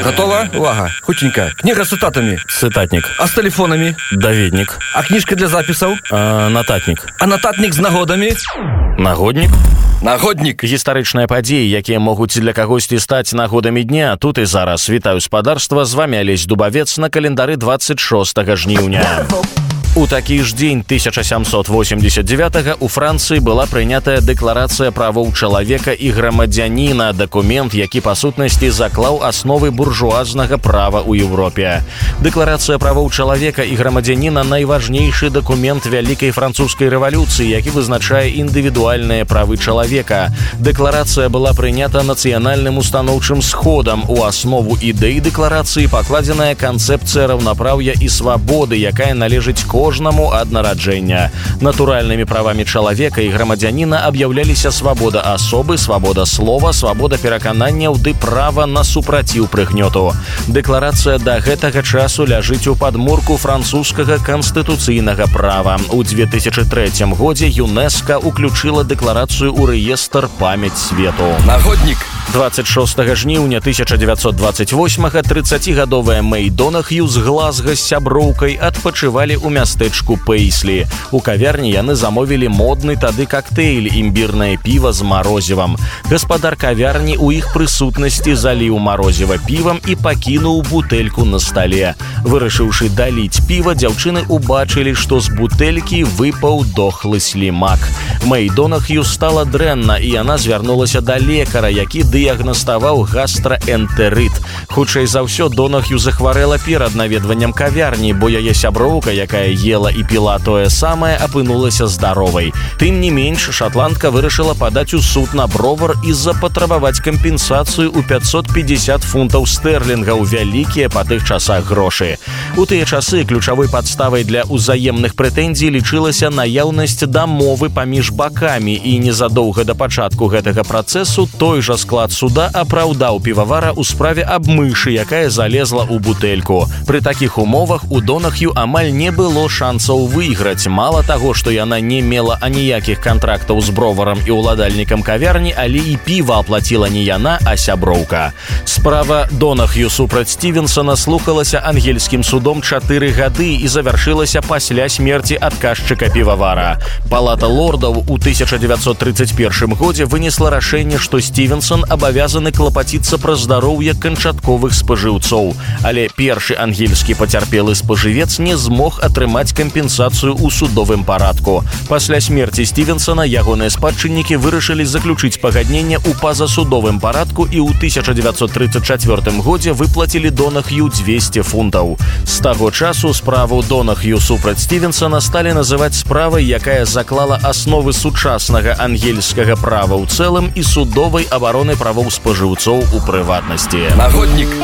Готова? Увага. Хутенько. Книга с цитатами. Цитатник. А с телефонами? Даведник. А книжка для записаў? Нататник. А нататник з нагодамі? Нагодник. Нагоднік. Гістарычныя падзеі, якія могуць для кагосьці стаць нагодамі дня. Тут і зараз. Вітаю спадарства, з вами Алесь Дубавец на календары 26 жніўня. У такі ж дзень 1789 у Францыі была прынятая дэкларацыя правоў чалавека і грамадзяніна, дакумент, які па сутнасці заклаў асновы буржуазнага права ў Еўропе. Дэкларацыя правоў чалавека і грамадзяніна найважнейшы дакумент вялікай французскай рэвалюцыі, які вызначае індывідуальныя правы чалавека. Дэкларацыя была прынята нацыянальным устаноўчым сходам. У аснову ідэй дэкларацыі пакладзеная канцэпцыя раўнапраўя і свабоды, якая належыць кожнаму ад нараджэння. Натуральнымі правамі чалавека і грамадзяніна аб'яўляліся свабода асобы, свабода слова, свабода перакананняў ды права на супраціў прыгнёту. Дэкларацыя да гэтага часу ляжыць у падмурку французскага канстытуцыйнага права. У 2003 годзе ЮНЕСКО уключыла дэкларацыю ў рэестр памяць свету. Нагоднік. 26 жніўня 1928 30гадовая Мэй Донахью з Глазга з сяброўкай адпачывалі ў мястэчку Пейслі. У кавярні яны замовілі модны тады кактэйль, імбірнае піва з марозівам. Гаспадар кавярні ў іх прысутнасці заліў марозіва півам і пакінуў бутэльку на стале. Вырашыўшы даліць піва, дзяўчыны ўбачылі, што з бутэлькі выпаў дохлы слімак. Мэй Донахью стала дрэнна, і яна звярнулася да лекара, які дыягнаставаў гастраэнтэрыт. Хутчэй за ўсё, Донахью захварэла перад наведваннем кавярні, бо яе сяброўка, якая ела і піла тое самае, апынулася здаровай. Тым не менш, шатландка вырашыла падаць у суд на бровар і запатрабаваць кампенсацыю ў 550 фунтаў стэрлінгаў, вялікія па тых часах грошы. У тыя часы ключавой падставай для ўзаемных прэтэнзій лічылася наяўнасць дамовы паміж бакамі, і незадоўга да пачатку гэтага працэсу той жа склад суда апраўдаў півавара ў справе аб мышы, якая залезла ў бутэльку. Пры такіх умовах у Донахью амаль не было шансаў выйграць. Мала таго, што яна не мела аніякіх кантрактаў з броварам і ўладальнікам кавярні, але і піва аплаціла не яна, а сяброўка. Справа Донахью супраць Стівенсона слухалася ангельскім судом 4 гады і завяршылася пасля смерці адказчыка півавара. Палата лордаў у 1931 годзе вынесла рашэнне, што Стівенсон абавязаны клапаціцца пра здароўе канчатковых спажыўцоў. Але першы ангельскі пацярпелы спажывец не змог атрымаць кампенсацыю ў судовым парадку. Пасля смерці Стівенсона ягоныя спадчыннікі вырашылі заключыць пагадненне ў пазасудовым парадку і ў 1934 годзе выплацілі Донахью 200 фунтаў. З таго часу справу Донахью супраць Стівенсона сталі называць справай, якая заклала асновы сучаснага ангельскага права ў цэлым і судовай абароны правоў спажыўцоў у прыватнасці. Нагоднік.